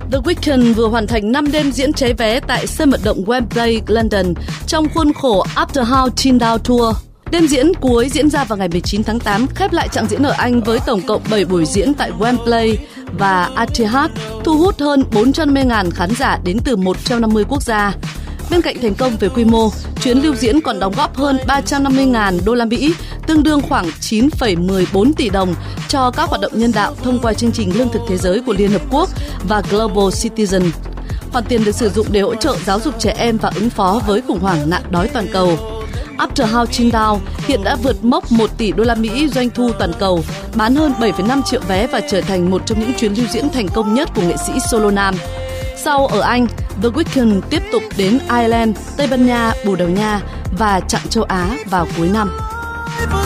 The Weeknd vừa hoàn thành 5 đêm diễn cháy vé tại sân vận động Wembley, London trong khuôn khổ After Hours Teen Down Tour. Đêm diễn cuối diễn ra vào ngày 19 tháng 8, khép lại chặng diễn ở Anh với tổng cộng 7 buổi diễn tại Wembley và Etihad, thu hút hơn 450.000 khán giả đến từ 150 quốc gia. Bên cạnh thành công về quy mô, chuyến lưu diễn còn đóng góp hơn 350.000 đô la Mỹ, tương đương khoảng 9,14 tỷ đồng cho các hoạt động nhân đạo thông qua chương trình lương thực thế giới của Liên Hợp Quốc và Global Citizen. Khoản tiền được sử dụng để hỗ trợ giáo dục trẻ em và ứng phó với khủng hoảng nạn đói toàn cầu. After Hours Teen Down hiện đã vượt mốc 1 tỷ đô la Mỹ doanh thu toàn cầu, bán hơn 7,5 triệu vé và trở thành một trong những chuyến lưu diễn thành công nhất của nghệ sĩ solo nam. Sau ở Anh, The Weeknd tiếp tục đến Ireland, Tây Ban Nha, Bồ Đào Nha và chặng châu Á vào cuối năm.